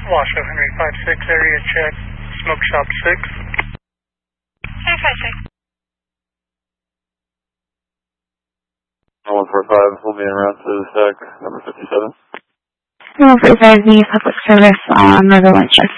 Washoe Henry 56, area check, Smoke Shop 6. Henry 56. 145 will be en route to SAC number 57. 145, the public service on River Winchester.